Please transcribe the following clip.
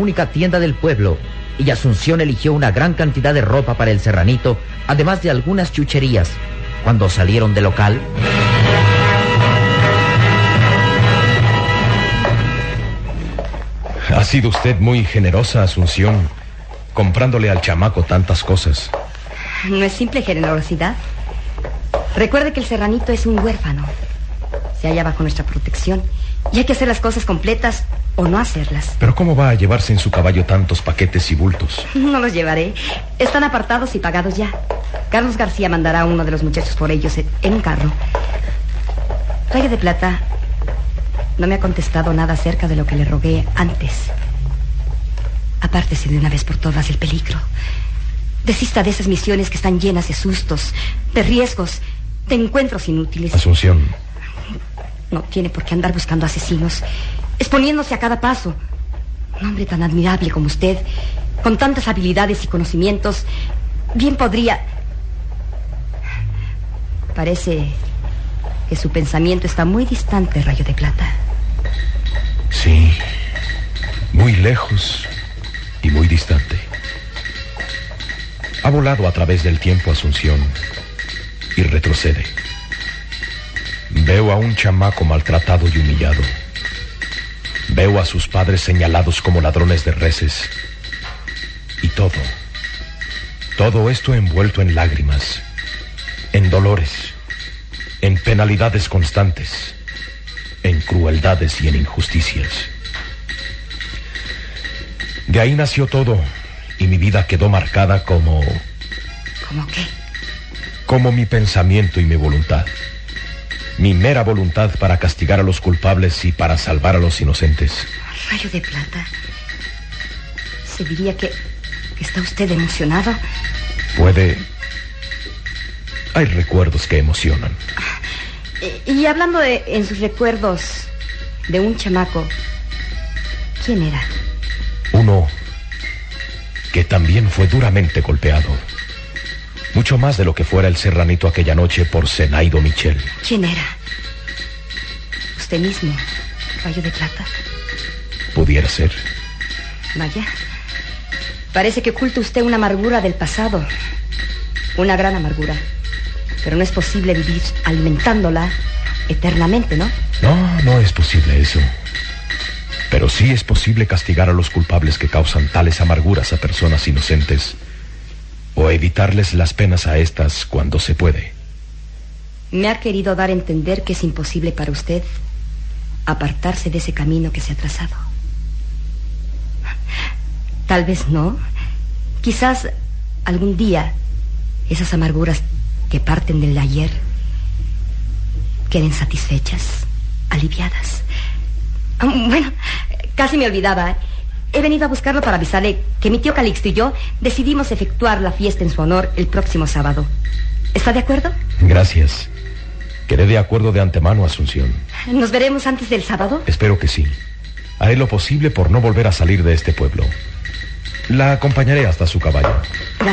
única tienda del pueblo, y Asunción eligió una gran cantidad de ropa para el serranito, además de algunas chucherías. Cuando salieron del local... Ha sido usted muy generosa, Asunción, comprándole al chamaco tantas cosas. No es simple generosidad. Recuerde que el serranito es un huérfano. Se halla bajo nuestra protección y hay que hacer las cosas completas o no hacerlas. ¿Pero cómo va a llevarse en su caballo tantos paquetes y bultos? No los llevaré. Están apartados y pagados ya. Carlos García mandará a uno de los muchachos por ellos en un carro. Rayo de Plata no me ha contestado nada acerca de lo que le rogué antes. Apártese de una vez por todas del peligro. Desista de esas misiones que están llenas de sustos, de riesgos, de encuentros inútiles. Asunción. No tiene por qué andar buscando asesinos, exponiéndose a cada paso. Un hombre tan admirable como usted, con tantas habilidades y conocimientos, bien podría... Parece que su pensamiento está muy distante, Rayo de Plata. Sí, muy lejos y muy distante. Ha volado a través del tiempo, Asunción, y retrocede. Veo a un chamaco maltratado y humillado. Veo a sus padres señalados como ladrones de reses. Y todo esto envuelto en lágrimas, en dolores, en penalidades constantes, en crueldades y en injusticias. De ahí nació todo, y mi vida quedó marcada como... ¿Cómo qué? Como mi pensamiento y mi voluntad. Mi mera voluntad para castigar a los culpables y para salvar a los inocentes. Rayo de Plata, ¿se diría que está usted emocionado? Puede... Hay recuerdos que emocionan. Y hablando en sus recuerdos de un chamaco, ¿quién era? Uno que también fue duramente golpeado. Mucho más de lo que fuera el serranito aquella noche por Zenaido Michel. ¿Quién era? Usted mismo, Rayo de Plata. Pudiera ser. Vaya, parece que oculta usted una amargura del pasado. Una gran amargura. Pero no es posible vivir alimentándola eternamente, ¿no? No es posible eso. Pero sí es posible castigar a los culpables que causan tales amarguras a personas inocentes, o evitarles las penas a estas cuando se puede. Me ha querido dar a entender que es imposible para usted apartarse de ese camino que se ha trazado. Tal vez no. Quizás algún día esas amarguras que parten del ayer queden satisfechas, aliviadas. Bueno, casi me olvidaba. He venido a buscarlo para avisarle que mi tío Calixto y yo decidimos efectuar la fiesta en su honor el próximo sábado. ¿Está de acuerdo? Gracias. Quedé de acuerdo de antemano, Asunción. ¿Nos veremos antes del sábado? Espero que sí. Haré lo posible por no volver a salir de este pueblo. La acompañaré hasta su caballo.